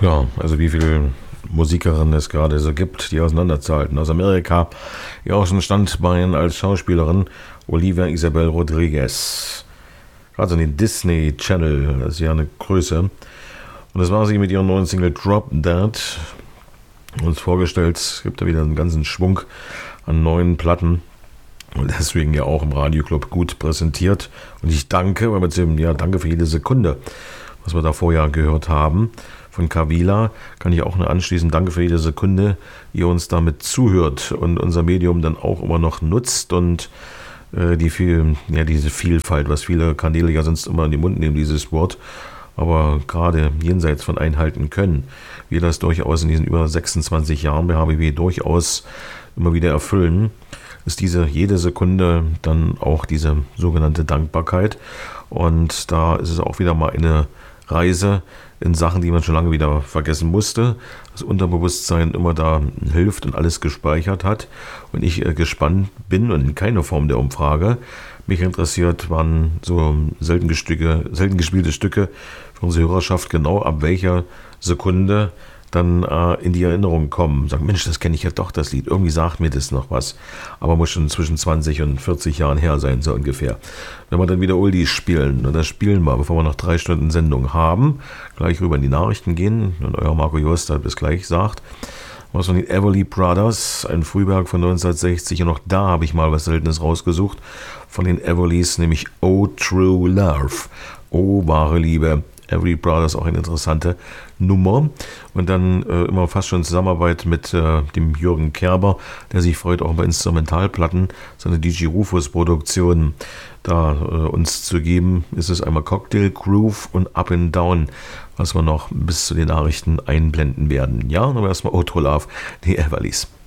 Ja, also wie viele Musikerinnen es gerade so gibt, die auseinanderzuhalten. Aus Amerika, ja auch schon Standbein als Schauspielerin, Olivia Isabel Rodriguez. Gerade so den Disney Channel, das ist ja eine Größe. Und das war sie mit ihrem neuen Single Drop Dead. Uns vorgestellt, es gibt da wieder einen ganzen Schwung an neuen Platten. Und deswegen ja auch im Radioclub gut präsentiert. Und ich danke, weil mit dem, ja, danke für jede Sekunde, was wir da vorher gehört haben. Von Kavila kann ich auch nur anschließen. Danke für jede Sekunde, ihr uns damit zuhört und unser Medium dann auch immer noch nutzt und diese Vielfalt, was viele Kanäle ja sonst immer in den Mund nehmen, dieses Wort, aber gerade jenseits von einhalten können. Wir das durchaus in diesen über 26 Jahren bei HBW durchaus immer wieder erfüllen, ist jede Sekunde dann auch diese sogenannte Dankbarkeit. Und da ist es auch wieder mal eine Reise in Sachen, die man schon lange wieder vergessen musste. Das Unterbewusstsein immer da hilft und alles gespeichert hat. Und ich gespannt bin und in keiner Form der Umfrage mich interessiert, wann so selten gespielte Stücke für unsere Hörerschaft genau ab welcher Sekunde dann in die Erinnerung kommen. Sagen, Mensch, das kenne ich ja doch, das Lied. Irgendwie sagt mir das noch was. Aber muss schon zwischen 20 und 40 Jahren her sein, so ungefähr. Wenn wir dann wieder Oldies spielen, und das spielen wir, bevor wir noch 3 Stunden Sendung haben, gleich rüber in die Nachrichten gehen, und euer Marco Jost hat bis gleich sagt, was von den Everly Brothers, ein Frühwerk von 1960, und auch da habe ich mal was Seltenes rausgesucht, von den Everlys, nämlich Oh True Love, Oh wahre Liebe. Everly Brothers, auch eine interessante Nummer. Und dann immer fast schon in Zusammenarbeit mit dem Jürgen Kerber, der sich freut, auch bei Instrumentalplatten seine DJ Rufus Produktion da uns zu geben. Ist es einmal Cocktail, Groove und Up and Down, was wir noch bis zu den Nachrichten einblenden werden. Ja, aber erstmal Oh True Love, die Everlys.